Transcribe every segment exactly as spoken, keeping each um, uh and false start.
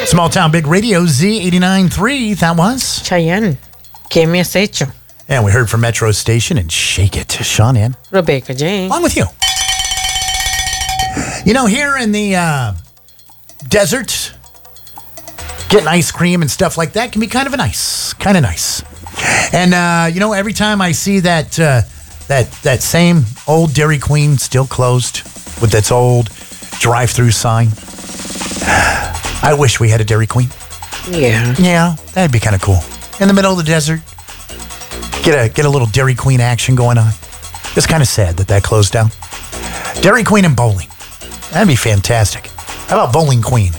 Small Town Big Radio, Z eighty-nine point three. That was Chayanne. ¿Qué me has hecho? And we heard from Metro Station and Shake It. Sean in. Rebecca Jane. Along with you. You know, here in the uh, desert, getting ice cream and stuff like that can be kind of a nice, kind of nice. And, uh, you know, every time I see that, uh, that, that same old Dairy Queen still closed with its old drive-through sign, I wish we had a Dairy Queen. Yeah. Yeah, that'd be kind of cool. In the middle of the desert, get a get a little Dairy Queen action going on. It's kind of sad that that closed down. Dairy Queen and bowling. That'd be fantastic. How about Bowling Queen?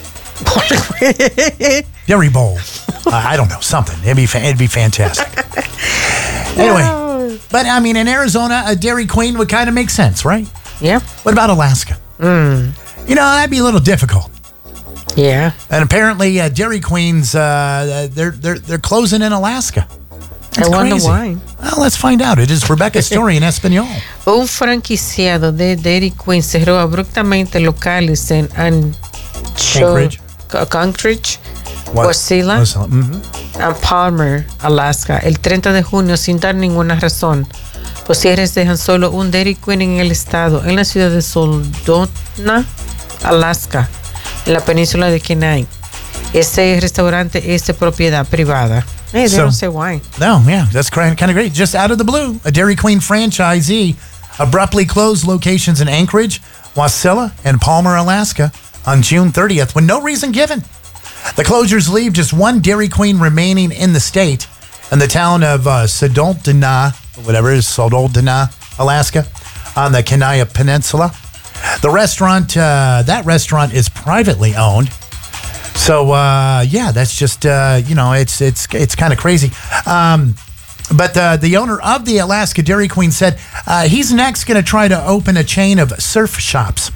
Dairy Bowl. Uh, I don't know, something. It'd be fa- it'd be fantastic. Anyway, no. But I mean, in Arizona, a Dairy Queen would kind of make sense, right? Yeah. What about Alaska? Mm. You know, that'd be a little difficult. Yeah. And apparently, uh, Dairy Queens, uh, they're they're they're closing in Alaska. That's I wonder crazy. why. Well, let's find out. It is Rebecca's story in Espanol. Un franquiciado de Dairy Queen cerró abruptamente locales en Ancho, Anchorage, Anchorage, What? Wasilla, Mm-hmm. and Palmer, Alaska, el treinta de junio sin dar ninguna razón. Los cierres dejan solo un Dairy Queen en el estado, en la ciudad de Soldotna, Alaska, en la península de Kenai. Ese restaurante es de propiedad privada. Hey, they So- don't say why. No, yeah, that's kind of great. Just out of the blue, a Dairy Queen franchisee abruptly closed locations in Anchorage, Wasilla, and Palmer, Alaska on June thirtieth with no reason given. The closures leave just one Dairy Queen remaining in the state in the town of uh, Soldotna, whatever it is, Soldotna, Alaska, on the Kenai Peninsula. The restaurant, uh, that restaurant is privately owned. So, uh, yeah, that's just, uh, you know, it's it's it's kind of crazy. Um, but uh, the owner of the Alaska Dairy Queen said uh, he's next going to try to open a chain of surf shops.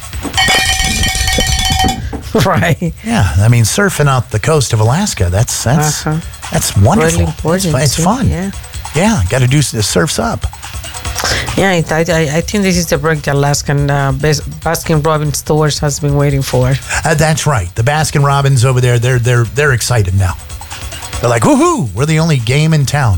Right. Yeah, I mean, surfing out the coast of Alaska, that's that's Uh-huh. that's wonderful. Really important, it's, it's too, fun. yeah. Yeah, got to do the surfs up. Yeah, I, I, I think this is the break the Alaskan uh, Baskin Robbins stores has been waiting for. Uh, that's right. The Baskin Robbins over there, they're they're they're excited now. They're like, woohoo! We're the only game in town.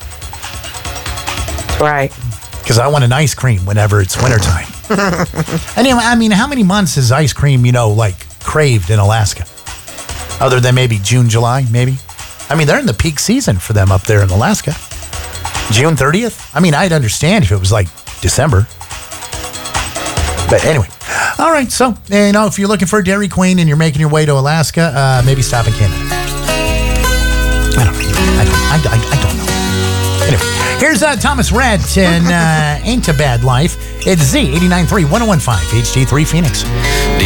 Right. Because I want an ice cream whenever it's wintertime. Anyway, I mean, how many months is ice cream, you know, like craved in Alaska? Other than maybe June, July, maybe? I mean, they're in the peak season for them up there in Alaska. June thirtieth? I mean, I'd understand if it was like December. But anyway. All right, so, you know, if you're looking for a Dairy Queen and you're making your way to Alaska, uh, maybe stop in Canada. I don't know. I don't, I, I, I don't know. Anyway, here's uh, Thomas Rhett and uh, Ain't a Bad Life. It's Z eighty-nine point three, one oh one point five, H D three Phoenix.